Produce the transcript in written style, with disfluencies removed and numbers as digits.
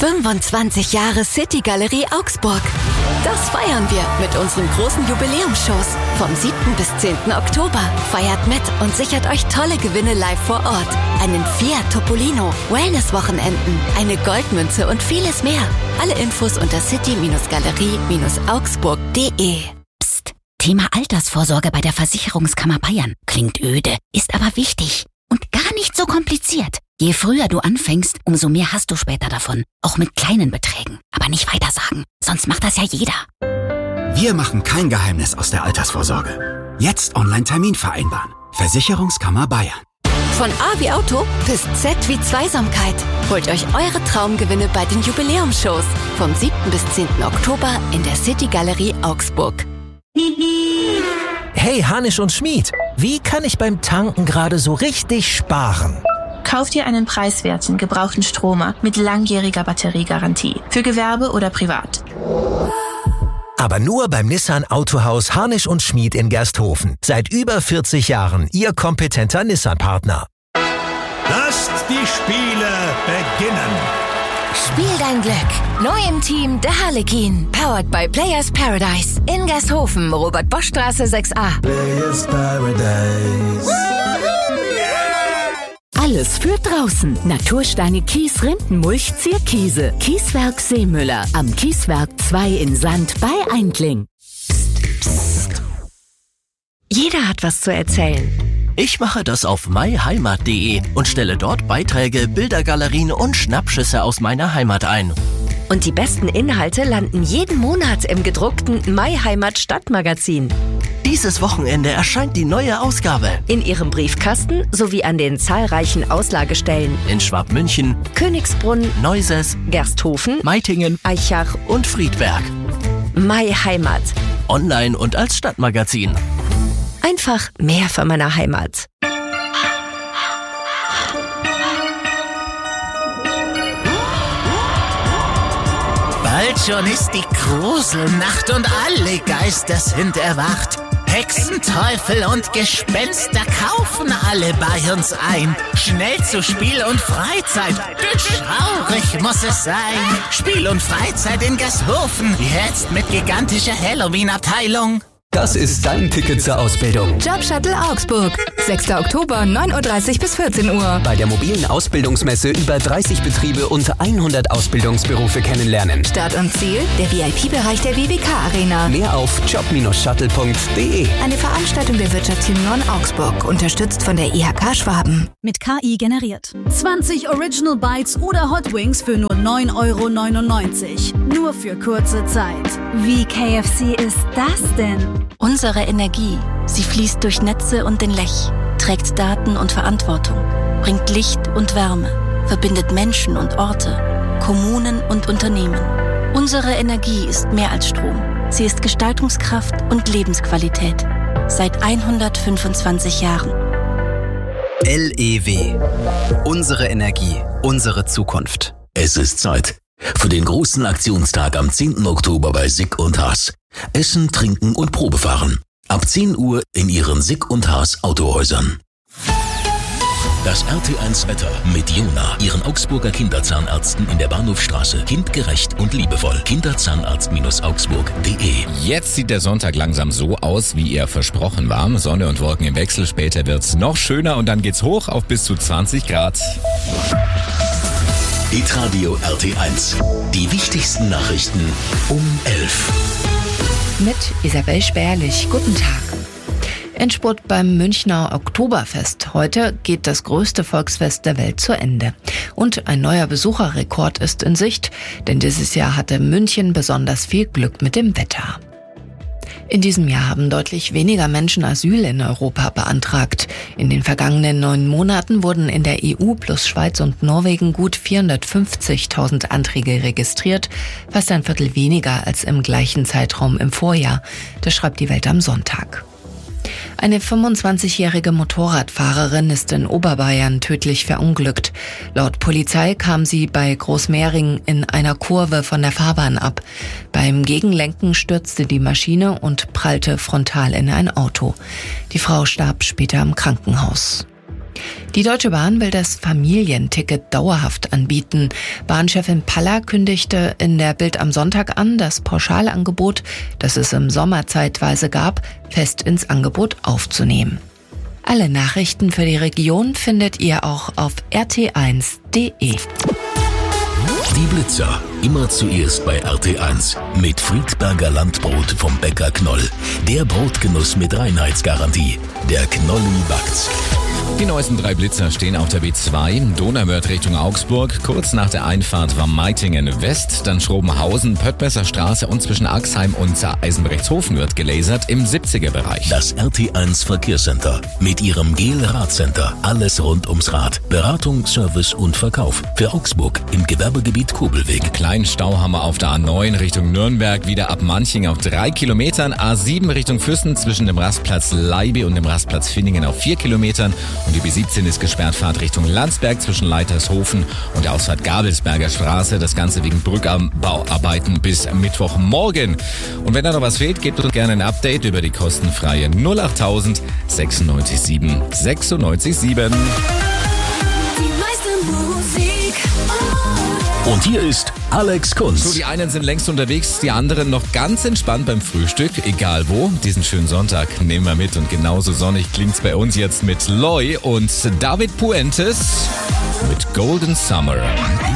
25 Jahre City Galerie Augsburg. Das feiern wir mit unseren großen Jubiläumsshows. Vom 7. bis 10. Oktober. Feiert mit und sichert euch tolle Gewinne live vor Ort. Einen Fiat Topolino, Wellness-Wochenenden, eine Goldmünze und vieles mehr. Alle Infos unter city-galerie-augsburg.de. Psst, Thema Altersvorsorge bei der Versicherungskammer Bayern. Klingt öde, ist aber wichtig. Und gar nicht so kompliziert. Je früher du anfängst, umso mehr hast du später davon. Auch mit kleinen Beträgen. Aber nicht weitersagen, sonst macht das ja jeder. Wir machen kein Geheimnis aus der Altersvorsorge. Jetzt Online-Termin vereinbaren. Versicherungskammer Bayern. Von A wie Auto bis Z wie Zweisamkeit. Holt euch eure Traumgewinne bei den Jubiläumsshows. Vom 7. bis 10. Oktober in der City Galerie Augsburg. Hey, Hanisch und Schmied, wie kann ich beim Tanken gerade so richtig sparen? Kauf dir einen preiswerten, gebrauchten Stromer mit langjähriger Batteriegarantie. Für Gewerbe oder privat. Aber nur beim Nissan Autohaus Hanisch und Schmied in Gersthofen. Seit über 40 Jahren Ihr kompetenter Nissan-Partner. Lasst die Spiele beginnen. Spiel dein Glück. Neu im Team der Harlekin. Powered by Players Paradise. In Gersthofen, Robert-Bosch-Straße 6a. Players Paradise. Alles für draußen. Natursteine, Kies, Rindenmulch, Zierkiese. Kieswerk Seemüller. Am Kieswerk 2 in Sand bei Eindling. Psst, psst. Jeder hat was zu erzählen. Ich mache das auf myheimat.de und stelle dort Beiträge, Bildergalerien und Schnappschüsse aus meiner Heimat ein. Und die besten Inhalte landen jeden Monat im gedruckten MyHeimat Stadtmagazin. Dieses Wochenende erscheint die neue Ausgabe. In Ihrem Briefkasten sowie an den zahlreichen Auslagestellen. In Schwabmünchen, Königsbrunn, Neuses, Gersthofen, Meitingen, Aichach und Friedberg. MyHeimat. Online und als Stadtmagazin. Einfach mehr von meiner Heimat. Bald schon ist die Gruselnacht und alle Geister sind erwacht. Hexen, Teufel und Gespenster kaufen alle bei uns ein. Schnell zu Spiel und Freizeit, denn schaurig muss es sein. Spiel und Freizeit in Gersthofen, jetzt mit gigantischer Halloween-Abteilung. Das ist dein Ticket zur Ausbildung. Jobshuttle Augsburg. 6. Oktober, 9:30 Uhr bis 14 Uhr. Bei der mobilen Ausbildungsmesse über 30 Betriebe und 100 Ausbildungsberufe kennenlernen. Start und Ziel, der VIP-Bereich der WWK Arena. Mehr auf job-shuttle.de. Eine Veranstaltung der Wirtschaftsunion Augsburg, unterstützt von der IHK Schwaben. Mit KI generiert. 20 Original Bites oder Hot Wings für nur 9,99 €. Nur für kurze Zeit. Wie KFC ist das denn? Unsere Energie, sie fließt durch Netze und den Lech, trägt Daten und Verantwortung, bringt Licht und Wärme, verbindet Menschen und Orte, Kommunen und Unternehmen. Unsere Energie ist mehr als Strom. Sie ist Gestaltungskraft und Lebensqualität. Seit 125 Jahren. LEW. Unsere Energie, unsere Zukunft. Es ist Zeit für den großen Aktionstag am 10. Oktober bei Sick und Haas. Essen, Trinken und Probefahren. Ab 10 Uhr in Ihren Sick und Haas Autohäusern. Das RT1 Wetter mit Jona, Ihren Augsburger Kinderzahnärzten in der Bahnhofstraße. Kindgerecht und liebevoll. Kinderzahnarzt-augsburg.de. Jetzt sieht der Sonntag langsam so aus, wie er versprochen war. Sonne und Wolken im Wechsel. Später wird's noch schöner und dann geht's hoch auf bis zu 20 Grad. Hitradio RT1. Die wichtigsten Nachrichten um 11. Mit Isabel Spärlich. Guten Tag. Endspurt beim Münchner Oktoberfest. Heute geht das größte Volksfest der Welt zu Ende. Und ein neuer Besucherrekord ist in Sicht, denn dieses Jahr hatte München besonders viel Glück mit dem Wetter. In diesem Jahr haben deutlich weniger Menschen Asyl in Europa beantragt. In den vergangenen 9 Monaten wurden in der EU plus Schweiz und Norwegen gut 450.000 Anträge registriert, fast ein Viertel weniger als im gleichen Zeitraum im Vorjahr. Das schreibt die Welt am Sonntag. Eine 25-jährige Motorradfahrerin ist in Oberbayern tödlich verunglückt. Laut Polizei kam sie bei Großmähring in einer Kurve von der Fahrbahn ab. Beim Gegenlenken stürzte die Maschine und prallte frontal in ein Auto. Die Frau starb später im Krankenhaus. Die Deutsche Bahn will das Familienticket dauerhaft anbieten. Bahnchefin Paller kündigte in der Bild am Sonntag an, das Pauschalangebot, das es im Sommer zeitweise gab, fest ins Angebot aufzunehmen. Alle Nachrichten für die Region findet ihr auch auf rt1.de. Die Blitzer, immer zuerst bei RT1. Mit Friedberger Landbrot vom Bäcker Knoll. Der Brotgenuss mit Reinheitsgarantie. Der Knolli backt's. Die neuesten 3 Blitzer stehen auf der B2, Donauwörth Richtung Augsburg. Kurz nach der Einfahrt war Meitingen West, dann Schrobenhausen, Pöttbesser Straße und zwischen Axheim und Eisenbrechtshofen wird gelasert im 70er-Bereich. Das RT1 Verkehrscenter mit ihrem GEL-Radcenter. Alles rund ums Rad. Beratung, Service und Verkauf. Für Augsburg im Gewerbegebiet Kobelweg. Kleinen Stau haben wir auf der A9 Richtung Nürnberg, wieder ab Manching auf 3 Kilometern. A7 Richtung Füssen zwischen dem Rastplatz Leibe und dem Rastplatz Finningen auf 4 Kilometern. Und die B17 ist gesperrt, Fahrt Richtung Landsberg zwischen Leitershofen und der Ausfahrt Gabelsberger Straße. Das Ganze wegen Brückabbauarbeiten bis Mittwochmorgen. Und wenn da noch was fehlt, gebt uns gerne ein Update über die kostenfreie 08000 96 7 96 7. Und hier ist Alex Kunz. So, die einen sind längst unterwegs, die anderen noch ganz entspannt beim Frühstück, egal wo. Diesen schönen Sonntag nehmen wir mit und genauso sonnig klingt's bei uns jetzt mit Loy und David Puentes mit Golden Summer.